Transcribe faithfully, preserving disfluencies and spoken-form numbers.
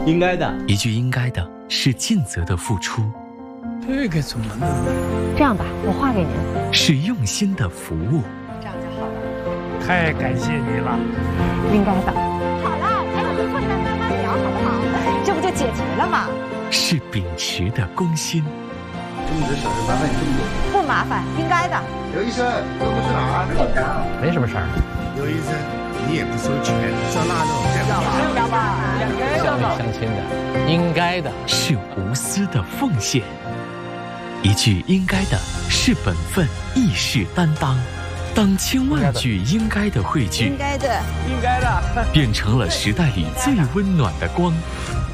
应该的。 一句应该的是尽责的付出， 这个怎么弄？ 这样吧，我画给您。 是用心的服务。 这样就好了。 太感谢你了。 应该的。好了，咱俩坐下来慢慢聊，好不好？这不就解决了吗？ 是秉持的公心。 这么多小事麻烦你这么多。 不麻烦，应该的。 刘医生，这不是哪儿？ 没什么事儿。 刘医生，你也不收钱，烧腊肉， 要吧？要吧？ 乡里乡亲的，应该的。 是无私的奉献。一句应该的是本分，亦是担当。当千万句应该的汇聚， 应该的， 应该的， 变成了时代里最温暖的光。